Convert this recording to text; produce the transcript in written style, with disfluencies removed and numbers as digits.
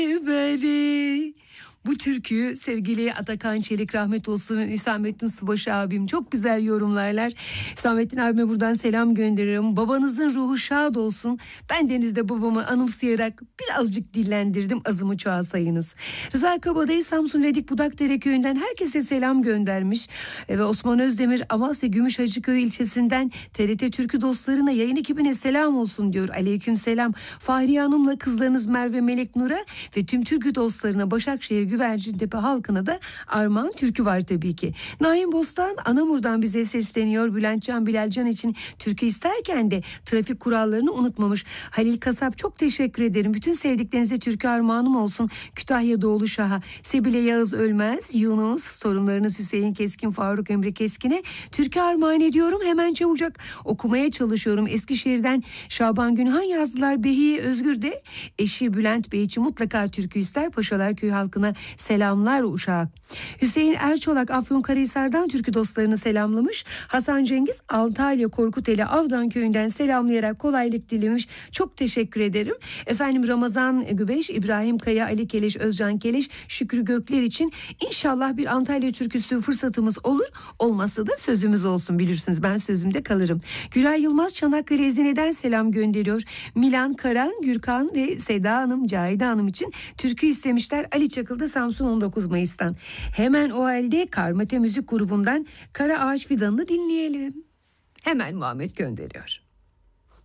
Beri. Bu türküyü sevgili Atakan Çelik, rahmet olsun, Hüsamettin Subaşı abim çok güzel yorumlarlar. Hüsamettin abime buradan selam gönderiyorum. Babanızın ruhu şad olsun. Ben denizde babamı anımsayarak birazcık dillendirdim, azımı çoğalsayınız. Rıza Kabadayı Samsun Ledik Budakdere köyünden herkese selam göndermiş. Ve Osman Özdemir Amasya Gümüşhacıköy ilçesinden TRT Türkü dostlarına, yayın ekibine selam olsun diyor. Aleyküm selam. Fahriye Hanım'la kızlarınız Merve, Melek, Nur'a ve tüm türkü dostlarına, Başakşehir Güvercintepe halkına da armağan türkü var tabii ki. Naim Bostan Anamur'dan bize sesleniyor. Bülent Can, Bilal Can için türkü isterken de trafik kurallarını unutmamış. Halil Kasap, çok teşekkür ederim. Bütün sevdiklerinize türkü armağanım olsun. Kütahya Doğulu Şah'a, Sebile Yağız Ölmez, Yunus, sorunlarınız Hüseyin Keskin, Faruk Emre Keskin'e türkü armağan ediyorum. Hemen çabucak okumaya çalışıyorum. Eskişehir'den Şaban Günhan yazdılar. Behiye Özgür de eşi Bülent Bey için mutlaka türkü ister. Paşalar Köyü halkına selamlar Uşak. Hüseyin Erçolak Afyonkarahisar'dan türkü dostlarını selamlamış. Hasan Cengiz Antalya Korkuteli Avdan köyünden selamlayarak kolaylık dilemiş. Çok teşekkür ederim. Efendim Ramazan Gübeş, İbrahim Kaya, Ali Keleş, Özcan Keleş, Şükrü Gökler için inşallah bir Antalya türküsü fırsatımız olur. Olmazsa da sözümüz olsun, bilirsiniz ben sözümde kalırım. Güray Yılmaz Çanakkale Ezine'den selam gönderiyor. Milan Karan, Gürkan ve Seda Hanım, Cahide Hanım için türkü istemişler. Ali Çakıl'da Samsun 19 Mayıs'tan. Hemen o halde Karmate Müzik grubundan Kara Ağaç Fidanı'nı dinleyelim. Hemen Muhammed gönderiyor.